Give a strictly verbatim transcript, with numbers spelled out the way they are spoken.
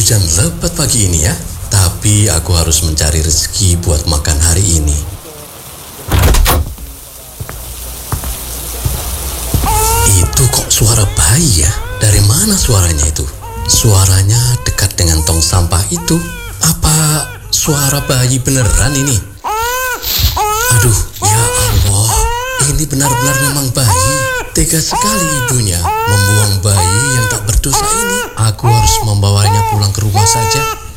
Hujan lebat pagi ini ya. Tapi aku harus mencari rezeki buat makan hari ini. Itu kok suara bayi ya? Dari mana suaranya itu? Suaranya dekat dengan tong sampah itu. Apa suara bayi beneran ini? Aduh, ya Allah. Ini benar-benar memang bayi. Tega sekali ibunya membuang bayi yang tak berdosa ini. Aku harus membawanya pulang ke rumah saja.